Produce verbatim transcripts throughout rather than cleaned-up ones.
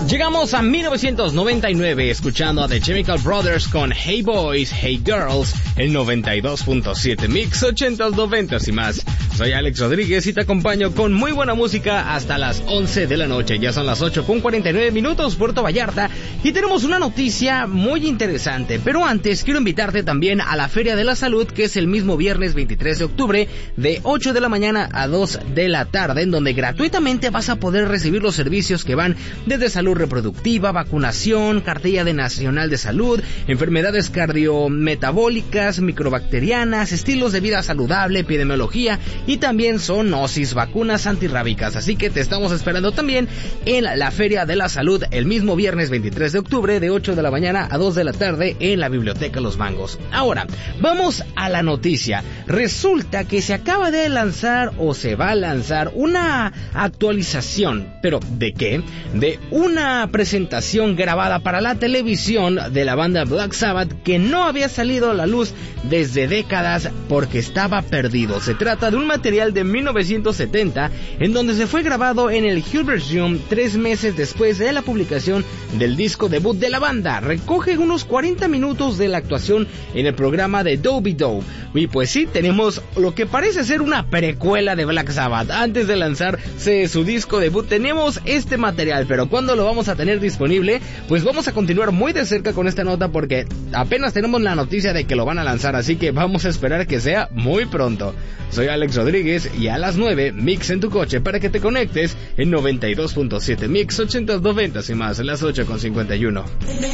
Llegamos a mil novecientos noventa y nueve escuchando a The Chemical Brothers con Hey Boys, Hey Girls, el noventa y dos punto siete Mix, ochentas, noventas y más. Soy Alex Rodríguez y te acompaño con muy buena música hasta las once de la noche. Ya son las ocho con cuarenta y nueve minutos, Puerto Vallarta, y tenemos una noticia muy interesante. Pero antes quiero invitarte también a la Feria de la Salud, que es el mismo viernes veintitrés de octubre, de ocho de la mañana a dos de la tarde, en donde gratuitamente vas a poder recibir los servicios que van desde salud reproductiva, vacunación, cartilla de Nacional de Salud, enfermedades cardiometabólicas, microbacterianas, estilos de vida saludable, epidemiología y también zoonosis, vacunas antirrábicas. Así que te estamos esperando también en la Feria de la Salud el mismo viernes veintitrés de octubre de ocho de la mañana a dos de la tarde en la Biblioteca Los Mangos. Ahora, vamos a la noticia. Resulta que se acaba de lanzar o se va a lanzar una actualización, pero ¿de qué? De una presentación grabada para la televisión de la banda Black Sabbath que no había salido a la luz desde décadas porque estaba perdido. Se trata de un material de mil novecientos setenta en donde se fue grabado en el Hilversum tres meses después de la publicación del disco debut de la banda. Recoge unos cuarenta minutos de la actuación en el programa de Dooby Doo. Y pues sí, tenemos lo que parece ser una precuela de Black Sabbath. Antes de lanzarse su disco debut tenemos este material, pero ¿cuándo lo vamos a tener disponible? Pues vamos a continuar muy de cerca con esta nota porque apenas tenemos la noticia de que lo van a lanzar, así que vamos a esperar que sea muy pronto. Soy Alex Rodríguez y a las nueve Mix en tu coche para que te conectes en noventa y dos punto siete Mix, ochentas, noventas y más, a las ocho con cincuenta y uno.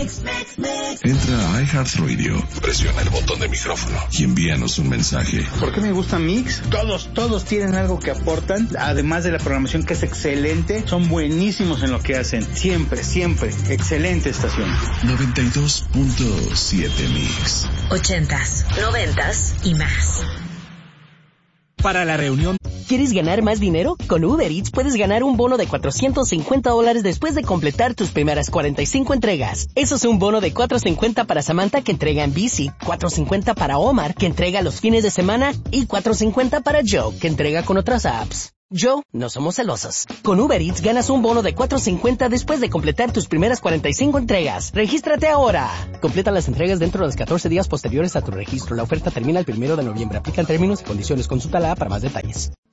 Entra a iHeartRadio, presiona el botón de micrófono y envíanos un mensaje. ¿Por qué me gusta Mix? Todos, todos tienen algo que aportan, además de la programación que es excelente, son buenísimos en lo que hacen, siempre, siempre, excelente estación. noventa y dos punto siete Mix. Ochentas, noventas y más. Para la reunión. ¿Quieres ganar más dinero? Con Uber Eats puedes ganar un bono de cuatrocientos cincuenta dólares después de completar tus primeras cuarenta y cinco entregas. Eso es un bono de cuatrocientos cincuenta para Samantha, que entrega en bici, cuatrocientos cincuenta para Omar, que entrega los fines de semana, y cuatrocientos cincuenta para Joe, que entrega con otras apps. Joe, no somos celosos. Con Uber Eats ganas un bono de cuatrocientos cincuenta después de completar tus primeras cuarenta y cinco entregas. ¡Regístrate ahora! Completa las entregas dentro de los catorce días posteriores a tu registro. La oferta termina el primero de noviembre. Aplican términos y condiciones. Consulta la app para más detalles.